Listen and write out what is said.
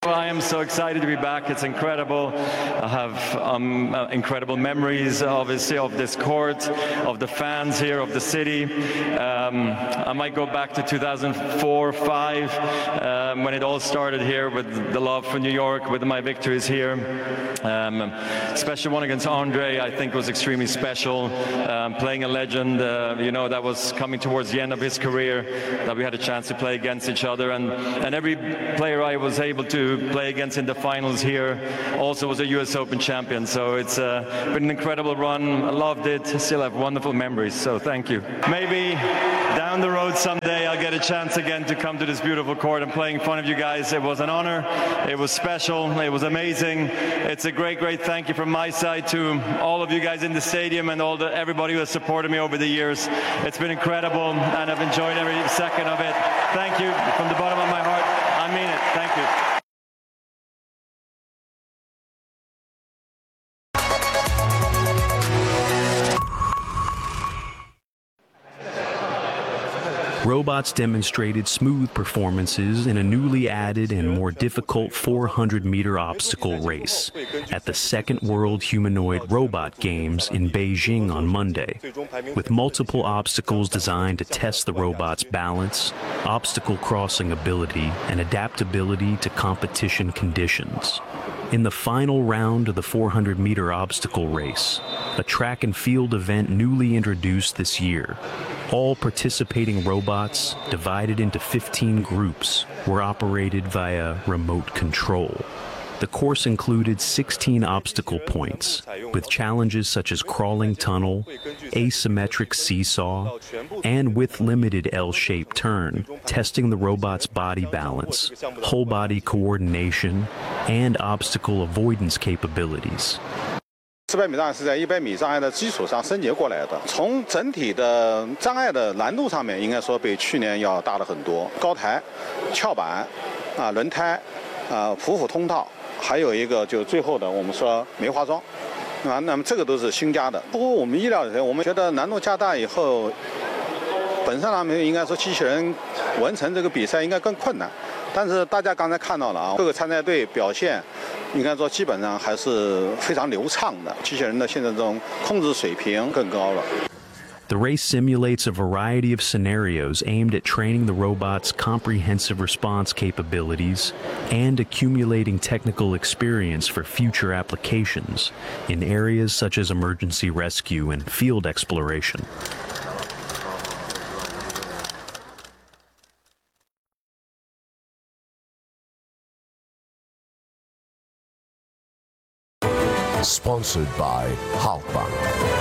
I am so excited to be back. It's incredible. I have incredible memories, obviously, of this court, of the fans here, of the city. I might go back to 2004-05 when it all started here with the love for New York, with my victories here. Especially one against Andre, I think was extremely special. Playing a legend, that was coming towards the end of his career, that we had a chance to play against each other. And every player I was able to play against in the finals here also was a US Open champion. So it's been an incredible run. I loved it. Still have wonderful memories. So thank you. Maybe down the road someday I'll get a chance again to come to this beautiful court and play in front of you guys. It was an honor. It was special. It was amazing. It's a great, great thank you from my side to all of you guys in the stadium and everybody who has supported me over the years. It's been incredible and I've enjoyed every second of it. Thank you from the bottom of my heart. I mean it. Thank you. Robots demonstrated smooth performances in a newly added and more difficult 400-meter obstacle race at the Second World Humanoid Robot Games in Beijing on Monday, with multiple obstacles designed to test the robot's balance, obstacle crossing ability, and adaptability to competition conditions. In the final round of the 400-meter obstacle race, a track and field event newly introduced this year, all participating robots, divided into 15 groups, were operated via remote control. The course included 16 obstacle points, with challenges such as crawling tunnel, asymmetric seesaw, and with limited L-shaped turn, testing the robot's body balance, whole body coordination, and obstacle avoidance capabilities. 400米障碍是在100米障碍的基础上升级过来的。从整体的障碍的难度上面，应该说比去年要大了很多。高台、跳板、轮胎、普普通道，还有一个就最后的我们说梅花桩，那么这个都是新加的。不过我们意料的，我们觉得难度加大以后，本身上面应该说机器人完成这个比赛应该更困难。但是大家刚才看到了各个参赛队表现。 应该说，基本上还是非常流畅的。机器人的现在这种控制水平更高了。 The race simulates a variety of scenarios aimed at training the robot's comprehensive response capabilities and accumulating technical experience for future applications in areas such as emergency rescue and field exploration. Sponsored by Halkbank.